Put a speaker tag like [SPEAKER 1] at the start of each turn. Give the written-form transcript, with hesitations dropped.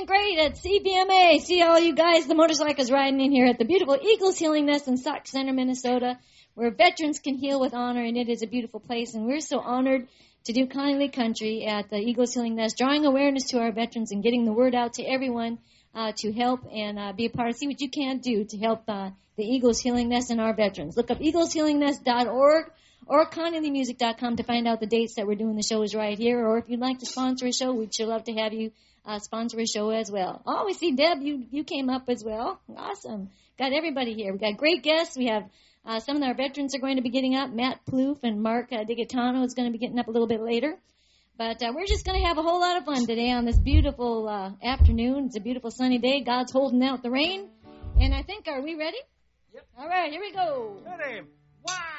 [SPEAKER 1] doing great at CBMA. See all you guys, the motorcycles riding in here at the beautiful Eagles Healing Nest in Sauk Center, Minnesota, where veterans can heal with honor, and it is a beautiful place. And we're so honored to do Connie Lee Country at the Eagles Healing Nest, drawing awareness to our veterans and getting the word out to everyone to help and be a part of, see what you can do to help the Eagles Healing Nest and our veterans. Look up eagleshealingnest.org or ConnieLeeMusic.com to find out the dates that we're doing the shows right here. Or if you'd like to sponsor a show, we'd sure love to have you sponsor a show as well. Oh, we see Deb, you came up as well. Awesome. Got everybody here. We got great guests. We have some of our veterans are going to be getting up. Matt Plouffe and Mark Digatano is going to be getting up a little bit later. But we're just going to have a whole lot of fun today on this beautiful afternoon. It's a beautiful sunny day. God's holding out the rain. And I think, are we ready?
[SPEAKER 2] Yep.
[SPEAKER 1] All right, here we go.
[SPEAKER 2] Ready. 1,